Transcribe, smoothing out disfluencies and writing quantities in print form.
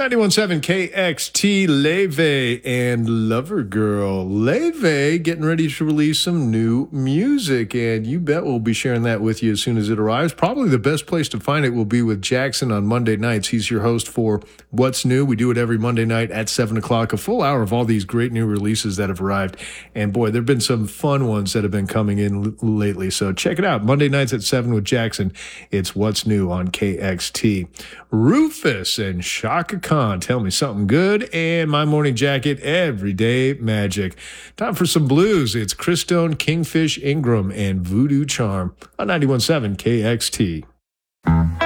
91.7 KXT, Leve and Lover Girl. Leve getting ready to release some new music, and you bet we'll be sharing that with you as soon as it arrives. Probably the best place to find it will be with Jackson on Monday nights. He's your host for What's New. We do it every Monday night at 7 o'clock, a full hour of all these great new releases that have arrived. And boy, there have been some fun ones that have been coming in lately. So check it out. Monday nights at 7 with Jackson. It's What's New on KXT. Rufus and Shaka Khan, Tell Me Something Good, and My Morning Jacket, Everyday Magic. Time for some blues. It's Chris Stone, Kingfish Ingram, and Voodoo Charm on 91.7 KXT.